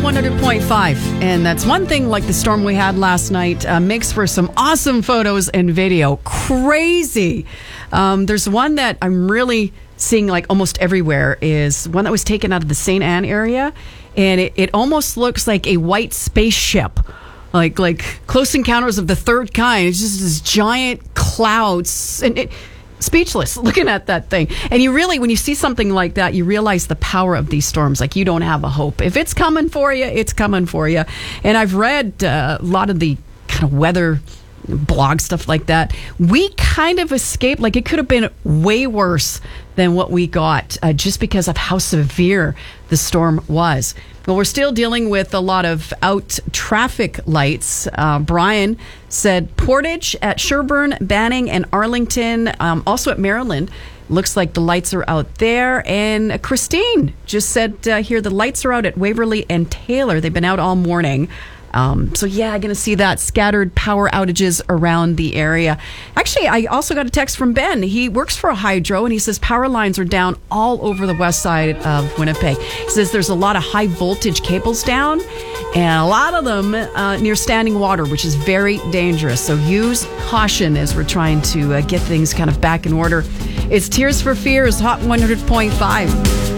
100.5. And that's one thing, like the storm we had last night, makes for some awesome photos and video. Crazy. There's one that I'm really seeing like almost everywhere, is one that was taken out of the St. Anne area. And it almost looks like a white spaceship. Like Close Encounters of the Third Kind. It's just this giant clouds. And speechless looking at that thing. And you really, when you see something like that, you realize the power of these storms. Like, you don't have a hope. If it's coming for you, it's coming for you. And I've read a lot of the kind of weather blog stuff like that. We kind of escaped. Like, it could have been way worse than what we got, just because of how severe the storm was. Well, we're still dealing with a lot of out traffic lights. Brian said Portage at Sherburne, Banning, and Arlington, also at Maryland. Looks like the lights are out there. And Christine just said here the lights are out at Waverly and Taylor. They've been out all morning. So yeah, I'm going to see that scattered power outages around the area. Actually, I also got a text from Ben. He works for a hydro, and he says power lines are down all over the west side of Winnipeg. He says there's a lot of high voltage cables down, and a lot of them near standing water, which is very dangerous. So use caution as we're trying to get things kind of back in order. It's Tears for Fears, Hot 100.5.